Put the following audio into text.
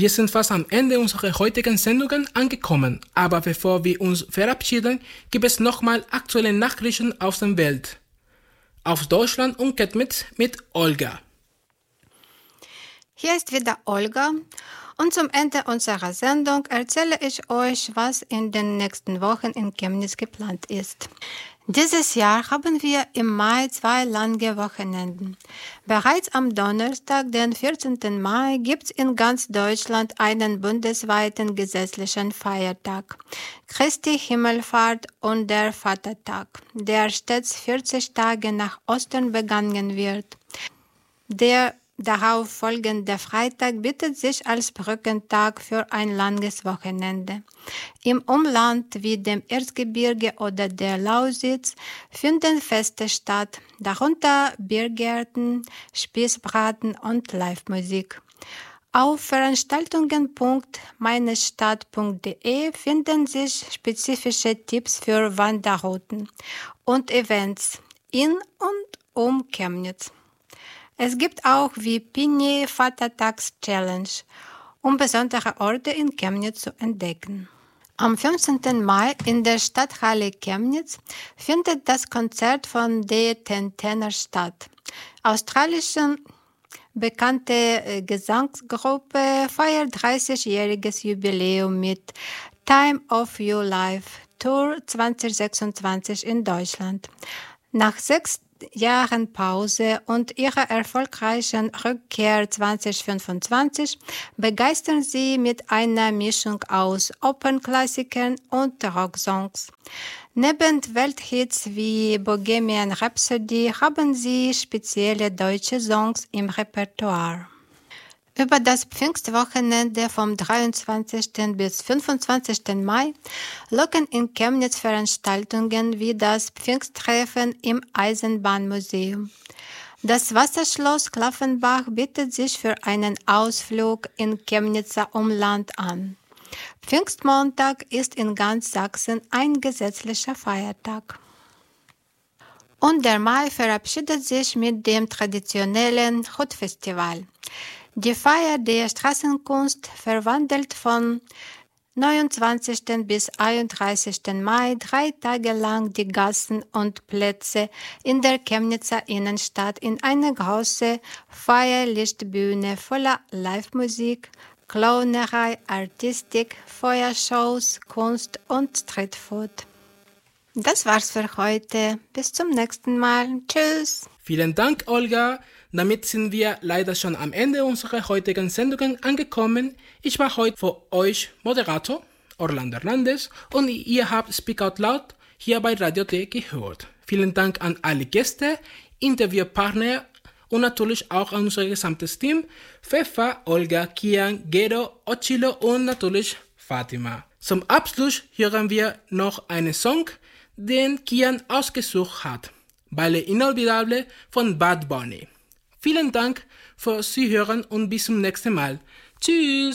Wir sind fast am Ende unserer heutigen Sendungen angekommen, aber bevor wir uns verabschieden, gibt es nochmal aktuelle Nachrichten aus der Welt. Aus Deutschland und Chemnitz mit Olga. Hier ist wieder Olga und zum Ende unserer Sendung erzähle ich euch, was in den nächsten Wochen in Chemnitz geplant ist. Dieses Jahr haben wir im Mai 2 lange Wochenenden. Bereits am Donnerstag, den 14. Mai, gibt es in ganz Deutschland einen bundesweiten gesetzlichen Feiertag, Christi Himmelfahrt und der Vatertag, der stets 40 Tage nach Ostern begangen wird. Der darauf folgende Freitag bietet sich als Brückentag für ein langes Wochenende. Im Umland wie dem Erzgebirge oder der Lausitz finden Feste statt, darunter Biergärten, Spießbraten und Livemusik. Auf veranstaltungen.meinestadt.de finden sich spezifische Tipps für Wanderrouten und Events in und um Chemnitz. Es gibt auch wie Pini Vatertags-Challenge, um besondere Orte in Chemnitz zu entdecken. Am 15. Mai in der Stadthalle Chemnitz findet das Konzert von De Ten Tenor statt. Australische bekannte Gesangsgruppe feiert 30-jähriges Jubiläum mit Time of Your Life Tour 2026 in Deutschland. Nach 6 Jahren Pause und ihrer erfolgreichen Rückkehr 2025 begeistern sie mit einer Mischung aus Opernklassikern und Rocksongs. Neben Welthits wie Bohemian Rhapsody haben sie spezielle deutsche Songs im Repertoire. Über das Pfingstwochenende vom 23. bis 25. Mai locken in Chemnitz Veranstaltungen wie das Pfingsttreffen im Eisenbahnmuseum. Das Wasserschloss Klaffenbach bietet sich für einen Ausflug in Chemnitzer Umland an. Pfingstmontag ist in ganz Sachsen ein gesetzlicher Feiertag. Und der Mai verabschiedet sich mit dem traditionellen Hutfestival. Die Feier der Straßenkunst verwandelt von 29. bis 31. Mai 3 Tage lang die Gassen und Plätze in der Chemnitzer Innenstadt in eine große Feierlichtbühne voller Livemusik, Clownerei, Artistik, Feuershows, Kunst und Streetfood. Das war's für heute. Bis zum nächsten Mal. Tschüss. Vielen Dank, Olga. Damit sind wir leider schon am Ende unserer heutigen Sendungen angekommen. Ich war heute für euch Moderator, Orlando Hernandez, und ihr habt Speak Out Loud hier bei Radio T gehört. Vielen Dank an alle Gäste, Interviewpartner und natürlich auch an unser gesamtes Team, Fefa, Olga, Kian, Gero, Ochilo und natürlich Fatima. Zum Abschluss hören wir noch einen Song, den Kian ausgesucht hat, Baile Inolvidable von Bad Bunny. Vielen Dank fürs Zuhören und bis zum nächsten Mal. Tschüss!